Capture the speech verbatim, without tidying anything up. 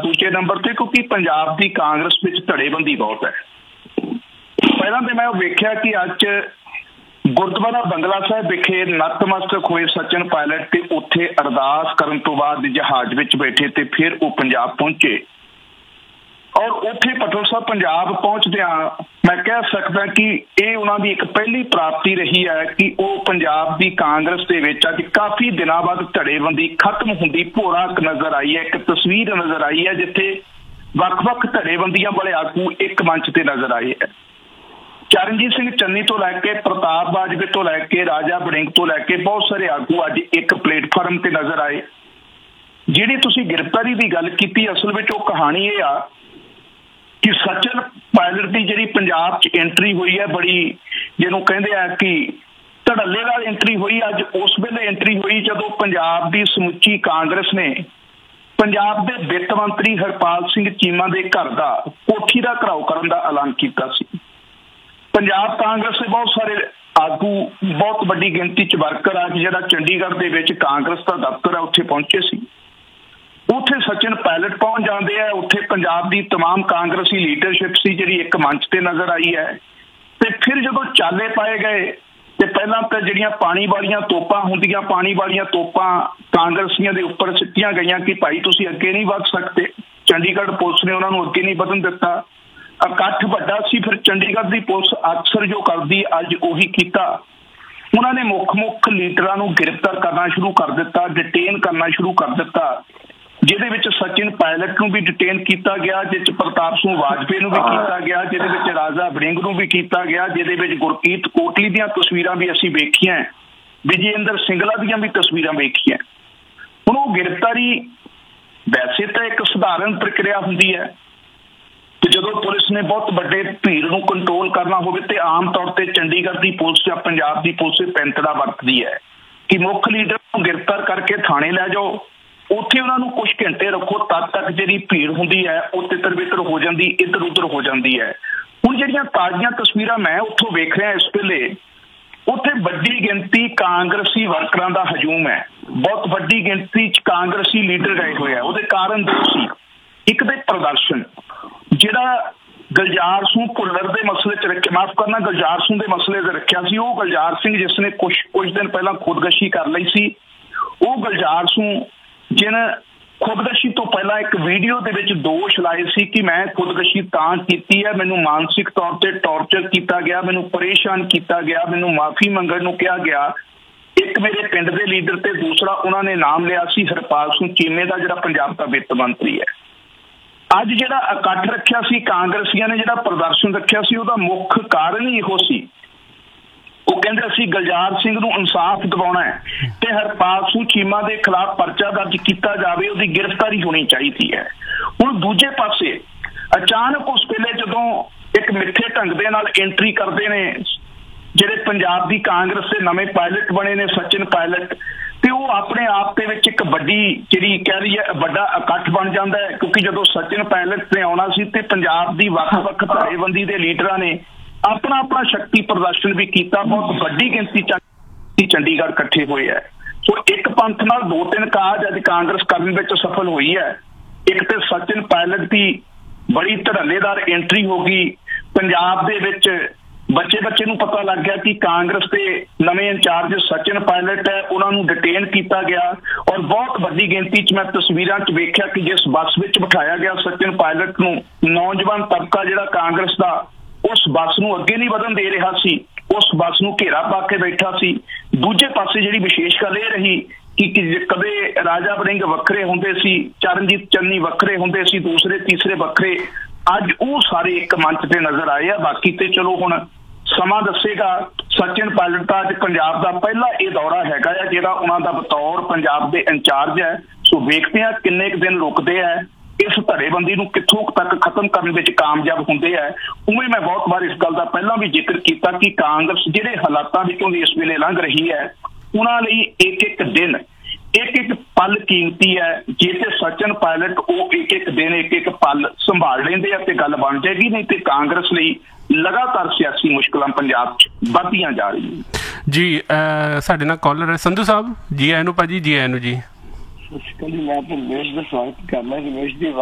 ਦੂਜੇ ਨੰਬਰ ਤੇ ਕਿਉਂਕਿ ਪੰਜਾਬ ਦੀ ਕਾਂਗਰਸ ਵਿੱਚ ਧੜੇਬੰਦੀ ਬਹੁਤ ਹੈ। ਪਹਿਲਾਂ ਤੇ ਮੈਂ ਉਹ ਵੇਖਿਆ ਕਿ ਅੱਜ ਗੁਰਦੁਆਰਾ ਬੰਗਲਾ ਸਾਹਿਬ ਵਿਖੇ ਨਤਮਸਤਕ ਹੋਏ ਸਚਿਨ ਪਾਇਲਟ ਤੇ ਉੱਥੇ ਅਰਦਾਸ ਕਰਨ ਤੋਂ ਬਾਅਦ ਜਹਾਜ਼ ਵਿੱਚ ਬੈਠੇ ਤੇ ਫਿਰ ਉਹ ਪੰਜਾਬ ਪਹੁੰਚੇ ਔਰ ਉੱਥੇ ਪਟਲ ਸਾਹਿਬ ਪੰਜਾਬ ਪਹੁੰਚਦਿਆਂ ਮੈਂ ਕਹਿ ਸਕਦਾ ਕਿ ਇਹ ਉਹਨਾਂ ਦੀ ਇੱਕ ਪਹਿਲੀ ਪ੍ਰਾਪਤੀ ਰਹੀ ਹੈ ਕਿ ਉਹ ਪੰਜਾਬ ਦੀ ਕਾਂਗਰਸ ਦੇ ਵਿੱਚ ਅੱਜ ਕਾਫੀ ਦਿਨਾਂ ਬਾਅਦ ਧੜੇਬੰਦੀ ਖਤਮ ਹੁੰਦੀ ਭੋਰਾ ਨਜ਼ਰ ਆਈ ਹੈ। ਇੱਕ ਤਸਵੀਰ ਨਜ਼ਰ ਆਈ ਹੈ ਜਿੱਥੇ ਵੱਖ-ਵੱਖ ਧੜੇਬੰਦੀਆਂ ਵਾਲੇ ਆਗੂ ਇੱਕ ਮੰਚ ਤੇ ਨਜ਼ਰ ਆਏ ਹੈ। ਚਰਨਜੀਤ ਸਿੰਘ ਚੰਨੀ ਤੋਂ ਲੈ ਕੇ ਪ੍ਰਤਾਪ ਬਾਜਵੇ ਤੋਂ ਲੈ ਕੇ ਰਾਜਾ ਵੜਿੰਗ ਤੋਂ ਲੈ ਕੇ ਬਹੁਤ ਸਾਰੇ ਆਗੂ ਅੱਜ ਇੱਕ ਪਲੇਟਫਾਰਮ ਤੇ ਨਜ਼ਰ ਆਏ। ਜਿਹੜੀ ਤੁਸੀਂ ਗ੍ਰਿਫਤਾਰੀ ਦੀ ਗੱਲ ਕੀਤੀ ਅਸਲ ਵਿੱਚ ਉਹ ਕਹਾਣੀ ਇਹ ਆ ਕਿ ਸਚਿਨ ਪਾਇਲਟ ਦੀ ਜਿਹੜੀ ਪੰਜਾਬ 'ਚ ਐਂਟਰੀ ਹੋਈ ਹੈ ਬੜੀ ਜਿਹਨੂੰ ਕਹਿੰਦੇ ਆ ਕਿ ਧੜੱਲੇ ਨਾਲ ਐਂਟਰੀ ਹੋਈ। ਅੱਜ ਉਸ ਵੇਲੇ ਐਂਟਰੀ ਹੋਈ ਜਦੋਂ ਪੰਜਾਬ ਦੀ ਸਮੁੱਚੀ ਕਾਂਗਰਸ ਨੇ ਪੰਜਾਬ ਦੇ ਵਿੱਤ ਮੰਤਰੀ ਹਰਪਾਲ ਸਿੰਘ ਚੀਮਾ ਦੇ ਘਰ ਦਾ ਕੋਠੀ ਦਾ ਘਿਰਾਓ ਕਰਨ ਦਾ ਐਲਾਨ ਕੀਤਾ ਸੀ। ਪੰਜਾਬ ਕਾਂਗਰਸ ਦੇ ਬਹੁਤ ਸਾਰੇ ਆਗੂ ਬਹੁਤ ਵੱਡੀ ਗਿਣਤੀ 'ਚ ਵਰਕਰ ਆ ਜਿਹੜਾ ਚੰਡੀਗੜ੍ਹ ਦੇ ਵਿੱਚ ਕਾਂਗਰਸ ਦਾ ਦਫ਼ਤਰ ਹੈ ਉੱਥੇ ਪਹੁੰਚੇ ਸੀ। ਉੱਥੇ ਸਚਿਨ ਪਾਇਲਟ ਪਹੁੰਚ ਜਾਂਦੇ ਆ। ਉੱਥੇ ਪੰਜਾਬ ਦੀ ਤਮਾਮ ਕਾਂਗਰਸੀ ਲੀਡਰਸ਼ਿਪ ਸੀ ਜਿਹੜੀ ਇੱਕ ਮੰਚ ਤੇ ਨਜ਼ਰ ਆਈ ਹੈ ਤੇ ਫਿਰ ਜਦੋਂ ਚਾਲੇ ਪਾਏ ਗਏ ਤੇ ਪਹਿਲਾਂ ਤਾਂ ਜਿਹੜੀਆਂ ਪਾਣੀ ਵਾਲੀਆਂ ਤੋਪਾਂ ਹੁੰਦੀਆਂ ਪਾਣੀ ਵਾਲੀਆਂ ਤੋਪਾਂ ਕਾਂਗਰਸੀਆਂ ਦੇ ਉੱਪਰ ਸਿੱਟੀਆਂ ਗਈਆਂ ਕਿ ਭਾਈ ਤੁਸੀਂ ਅੱਗੇ ਨਹੀਂ ਵੱਧ ਸਕਦੇ। ਚੰਡੀਗੜ੍ਹ ਪੁਲਿਸ ਨੇ ਉਹਨਾਂ ਨੂੰ ਅੱਗੇ ਨਹੀਂ ਵਧਣ ਦਿੱਤਾ। ਇਕੱਠ ਵੱਡਾ ਸੀ। ਫਿਰ ਚੰਡੀਗੜ੍ਹ ਦੀ ਪੁਲਿਸ ਅਕਸਰ ਜੋ ਕਰਦੀ ਅੱਜ ਉਹੀ ਕੀਤਾ। ਉਹਨਾਂ ਨੇ ਮੁੱਖ ਮੁੱਖ ਲੀਡਰਾਂ ਨੂੰ ਗ੍ਰਿਫਤਾਰ ਕਰਨਾ ਸ਼ੁਰੂ ਕਰ ਦਿੱਤਾ, ਡਿਟੇਨ ਕਰਨਾ ਸ਼ੁਰੂ ਕਰ ਦਿੱਤਾ, ਜਿਹਦੇ ਵਿੱਚ ਸਚਿਨ ਪਾਇਲਟ ਨੂੰ ਵੀ ਡਿਟੇਨ ਕੀਤਾ ਗਿਆ, ਜਿਸ 'ਚ ਪ੍ਰਤਾਪ ਸਿੰਘ ਬਾਜਵੇ ਨੂੰ ਵੀ ਕੀਤਾ ਗਿਆ, ਜਿਹਦੇ ਵਿੱਚ ਰਾਜਾ ਵੜਿੰਗ ਨੂੰ ਵੀ ਕੀਤਾ ਗਿਆ, ਜਿਹਦੇ ਵਿੱਚ ਗੁਰਕੀਰਤ ਕੋਟਲੀ ਦੀਆਂ ਤਸਵੀਰਾਂ ਵੀ ਅਸੀਂ ਵੇਖੀਆਂ, ਵਿਜੇਂਦਰ ਸਿੰਗਲਾ ਦੀਆਂ ਵੀ ਤਸਵੀਰਾਂ ਵੇਖੀਆਂ। ਹੁਣ ਉਹ ਗ੍ਰਿਫਤਾਰੀ ਵੈਸੇ ਤਾਂ ਇੱਕ ਸਧਾਰਨ ਪ੍ਰਕਿਰਿਆ ਹੁੰਦੀ ਹੈ ਤੇ ਜਦੋਂ ਪੁਲਿਸ ਨੇ ਬਹੁਤ ਵੱਡੇ ਭੀੜ ਨੂੰ ਕੰਟਰੋਲ ਕਰਨਾ ਹੋਵੇ ਤੇ ਆਮ ਤੌਰ ਤੇ ਚੰਡੀਗੜ੍ਹ ਦੀ ਪੁਲਿਸ ਜਾਂ ਪੰਜਾਬ ਦੀ ਪੁਲਿਸ ਪੈਂਤੜਾ ਵਰਤਦੀ ਹੈ ਕਿ ਮੁੱਖ ਲੀਡਰ ਨੂੰ ਗ੍ਰਿਫਤਾਰ ਕਰਕੇ ਥਾਣੇ ਲੈ ਜਾਓ, ਉੱਥੇ ਉਹਨਾਂ ਨੂੰ ਕੁਝ ਘੰਟੇ ਰੱਖੋ, ਤਦ ਤੱਕ ਜਿਹੜੀ ਭੀੜ ਹੁੰਦੀ ਹੈ ਉਹ ਤਿੱਤਰ ਬਿੱਤਰ ਹੋ ਜਾਂਦੀ, ਇੱਧਰ ਉੱਧਰ ਹੋ ਜਾਂਦੀ ਹੈ। ਹੁਣ ਜਿਹੜੀਆਂ ਤਾਜ਼ੀਆਂ ਤਸਵੀਰਾਂ ਮੈਂ ਉੱਥੋਂ ਵੇਖ ਰਿਹਾ ਇਸ ਵੇਲੇ, ਉੱਥੇ ਵੱਡੀ ਗਿਣਤੀ ਕਾਂਗਰਸੀ ਵਰਕਰਾਂ ਦਾ ਹਜੂਮ ਹੈ। ਬਹੁਤ ਵੱਡੀ ਗਿਣਤੀ 'ਚ ਕਾਂਗਰਸੀ ਲੀਡਰ ਗਏ ਹੋਏ ਆ। ਉਹਦੇ ਕਾਰਨ ਦੋ ਸੀ। ਇੱਕ ਦੇ ਪ੍ਰਦਰਸ਼ਨ ਜਿਹੜਾ ਗੁਲਜ਼ਾਰ ਸਿੰਘ ਭੁੱਲਰ ਦੇ ਮਸਲੇ 'ਚ ਰੱਖਿਆ, ਮਾਫ਼ ਕਰਨਾ ਗੁਲਜ਼ਾਰ ਸਿੰਘ ਦੇ ਮਸਲੇ 'ਤੇ ਰੱਖਿਆ ਸੀ। ਉਹ ਗੁਲਜ਼ਾਰ ਸਿੰਘ ਜਿਸ ਨੇ ਕੁਛ ਕੁਝ ਦਿਨ ਪਹਿਲਾਂ ਖੁਦਕੁਸ਼ੀ ਕਰ ਲਈ ਸੀ, ਉਹ ਗੁਲਜ਼ਾਰ ਸਿੰਘ ਜਿਹਨੇ ਖੁਦਕੁਸ਼ੀ ਤੋਂ ਪਹਿਲਾਂ ਇੱਕ ਵੀਡੀਓ ਦੇ ਵਿੱਚ ਦੋਸ਼ ਲਾਏ ਸੀ ਕਿ ਮੈਂ ਖੁਦਕੁਸ਼ੀ ਤਾਂ ਕੀਤੀ ਹੈ, ਮੈਨੂੰ ਮਾਨਸਿਕ ਤੌਰ ਤੇ ਟੌਰਚਰ ਕੀਤਾ ਗਿਆ, ਮੈਨੂੰ ਪਰੇਸ਼ਾਨ ਕੀਤਾ ਗਿਆ, ਮੈਨੂੰ ਮਾਫੀ ਮੰਗਣ ਨੂੰ ਕਿਹਾ ਗਿਆ। ਇੱਕ ਮੇਰੇ ਪਿੰਡ ਦੇ ਲੀਡਰ ਤੇ ਦੂਸਰਾ ਉਹਨਾਂ ਨੇ ਨਾਮ ਲਿਆ ਸੀ ਹਰਪਾਲ ਸਿੰਘ ਚੀਮੇ ਦਾ ਜਿਹੜਾ ਪੰਜਾਬ ਦਾ ਵਿੱਤ ਮੰਤਰੀ ਹੈ। ਅੱਜ ਜਿਹੜਾ ਇਕੱਠ ਰੱਖਿਆ ਸੀ ਕਾਂਗਰਸੀਆਂ ਨੇ, ਜਿਹੜਾ ਪ੍ਰਦਰਸ਼ਨ ਰੱਖਿਆ ਸੀ, ਉਹਦਾ ਮੁੱਖ ਕਾਰਨ ਹੀ ਇਹੋ ਸੀ। ਉਹ ਕਹਿੰਦੇ ਅਸੀਂ ਗੁਲਜ਼ਾਰ ਸਿੰਘ ਨੂੰ ਇਨਸਾਫ ਦਿਵਾਉਣਾ ਹੈ ਤੇ ਹਰਪਾਲ ਸਿੰਘ ਚੀਮਾ ਦੇ ਖਿਲਾਫ ਪਰਚਾ ਦਰਜ ਕੀਤਾ ਜਾਵੇ, ਉਹਦੀ ਗ੍ਰਿਫਤਾਰੀ ਹੋਣੀ ਚਾਹੀਦੀ ਹੈ। ਹੁਣ ਦੂਜੇ ਪਾਸੇ ਅਚਾਨਕ ਉਸ ਵੇਲੇ ਜਦੋਂ ਇੱਕ ਮਿੱਠੇ ਢੰਗ ਦੇ ਨਾਲ ਐਂਟਰੀ ਕਰਦੇ ਨੇ ਜਿਹੜੇ ਪੰਜਾਬ ਦੀ ਕਾਂਗਰਸ ਦੇ ਨਵੇਂ ਪਾਇਲਟ ਬਣੇ ਨੇ ਸਚਿਨ ਪਾਇਲਟ, ਤੇ ਉਹ ਆਪਣੇ ਆਪ ਦੇ ਵਿੱਚ ਇੱਕ ਵੱਡੀ ਜਿਹੜੀ ਕਹਿ ਰਹੀ ਹੈ ਵੱਡਾ ਇਕੱਠ ਬਣ ਜਾਂਦਾ ਹੈ। ਕਿਉਂਕਿ ਜਦੋਂ ਸਚਿਨ ਪਾਇਲਟ ਨੇ ਆਉਣਾ ਸੀ ਤੇ ਪੰਜਾਬ ਦੀ ਵੱਖ-ਵੱਖ ਧੜੇਬੰਦੀ ਦੇ ਲੀਡਰਾਂ ਨੇ ਆਪਣਾ ਆਪਣਾ ਸ਼ਕਤੀ ਪ੍ਰਦਰਸ਼ਨ ਵੀ ਕੀਤਾ। ਬਹੁਤ ਵੱਡੀ ਗਿਣਤੀ 'ਚ ਚੰਡੀਗੜ੍ਹ ਇਕੱਠੇ ਹੋਏ ਹੈ। ਸੋ ਇੱਕ ਪੰਥ ਨਾਲ ਦੋ ਤਿੰਨ ਕਾਜ ਅੱਜ ਕਾਂਗਰਸ ਕਰਨ ਵਿੱਚ ਸਫਲ ਹੋਈ ਹੈ। ਇੱਕ ਤੇ ਸਚਿਨ ਪਾਇਲਟ ਦੀ ਬੜੀ ਧੜੱਲੇਦਾਰ ਐਂਟਰੀ ਹੋ ਗਈ। ਪੰਜਾਬ ਦੇ ਵਿੱਚ ਬੱਚੇ ਬੱਚੇ ਨੂੰ ਪਤਾ ਲੱਗ ਗਿਆ ਕਿ ਕਾਂਗਰਸ ਦੇ ਨਵੇਂ ਇੰਚਾਰਜ ਸਚਿਨ ਪਾਇਲਟ ਹੈ, ਉਹਨਾਂ ਨੂੰ ਡਿਟੇਨ ਕੀਤਾ ਗਿਆ ਔਰ ਬਹੁਤ ਵੱਡੀ ਗਿਣਤੀ 'ਚ ਮੈਂ ਤਸਵੀਰਾਂ 'ਚ ਵੇਖਿਆ ਕਿ ਜਿਸ ਬੱਸ ਵਿੱਚ ਬਿਠਾਇਆ ਗਿਆ ਸਚਿਨ ਪਾਇਲਟ ਨੂੰ, ਨੌਜਵਾਨ ਤਬਕਾ ਜਿਹੜਾ ਕਾਂਗਰਸ ਦਾ ਉਸ ਬੱਸ ਨੂੰ ਅੱਗੇ ਨਹੀਂ ਵਧਣ ਦੇ ਰਿਹਾ ਸੀ, ਉਸ ਬੱਸ ਨੂੰ ਘੇਰਾ ਪਾ ਕੇ ਬੈਠਾ ਸੀ। ਦੂਜੇ ਪਾਸੇ ਜਿਹੜੀ ਵਿਸ਼ੇਸ਼ ਗੱਲ ਇਹ ਰਹੀ ਕਿ ਕਦੇ ਰਾਜਾ ਵੜਿੰਗ ਵੱਖਰੇ ਹੁੰਦੇ ਸੀ, ਚਰਨਜੀਤ ਚੰਨੀ ਵੱਖਰੇ ਹੁੰਦੇ ਸੀ, ਦੂਸਰੇ ਤੀਸਰੇ ਵੱਖਰੇ, ਅੱਜ ਉਹ ਸਾਰੇ ਇੱਕ ਮੰਚ ਤੇ ਨਜ਼ਰ ਆਏ ਆ। ਬਾਕੀ ਤੇ ਚਲੋ ਹੁਣ ਸਮਾਂ ਦੱਸੇਗਾ। ਸਚਿਨ ਪਾਇਲਟ ਦਾ ਅੱਜ ਪੰਜਾਬ ਦਾ ਪਹਿਲਾ ਇਹ ਦੌਰਾ ਹੈਗਾ ਆ ਜਿਹੜਾ ਉਹਨਾਂ ਦਾ ਬਤੌਰ ਪੰਜਾਬ ਦੇ ਇੰਚਾਰਜ ਹੈ। ਸੋ ਵੇਖਦੇ ਆ ਕਿੰਨੇ ਕੁ ਦਿਨ ਰੁਕਦੇ ਆ, ਇਸ ਧੜੇਬੰਦੀ ਨੂੰ ਕਿੱਥੋਂ ਤੱਕ ਖਤਮ ਕਰਨ ਵਿੱਚ ਕਾਮਯਾਬ ਹੁੰਦੇ ਆ। ਉਵੇਂ ਮੈਂ ਬਹੁਤ ਵਾਰ ਇਸ ਗੱਲ ਦਾ ਪਹਿਲਾਂ ਵੀ ਜ਼ਿਕਰ ਕੀਤਾ ਕਿ ਕਾਂਗਰਸ ਜਿਹੜੇ ਹਾਲਾਤਾਂ ਵਿੱਚੋਂ ਦੀ ਇਸ ਵੇਲੇ ਲੰਘ ਰਹੀ ਹੈ ਉਹਨਾਂ ਲਈ ਇੱਕ ਇੱਕ ਦਿਨ ਇੱਕ ਇੱਕ ਪਲ ਕੀਮਤੀ ਹੈ। ਜੇ ਤੇ ਸਚਿਨ ਪਾਇਲਟ ਉਹ ਇੱਕ ਇੱਕ ਦਿਨ ਇੱਕ ਇੱਕ ਪਲ ਸੰਭਾਲ ਲੈਂਦੇ ਆ ਤੇ ਗੱਲ ਬਣ ਜਾਏਗੀ, ਨਹੀਂ ਤੇ ਕਾਂਗਰਸ ਲਈ ਲਗਾਤਾਰ ਸਿਆਸੀ ਮੁਸ਼ਕਲਾਂ ਪੰਜਾਬ 'ਚ ਵੱਧਦੀਆਂ ਜਾ ਰਹੀਆਂ। ਜੀ ਸਾਡੇ ਨਾਲ ਕਾਲਰ ਹੈ ਸੰਧੂ ਸਾਹਿਬ, ਜੀ ਆਇਆਂ ਨੂੰ ਭਾਜੀ, ਜੀ ਆਇਆਂ ਨੂੰ ਜੀ। ਸਤਿ ਸ਼੍ਰੀ ਅਕਾਲ ਜੀ। ਮੈਂ ਤਾਂ ਰਮੇਸ਼ ਦਾ ਸਵਾਗਤ ਕਰਨਾ। ਰਮੇਸ਼ ਦੀ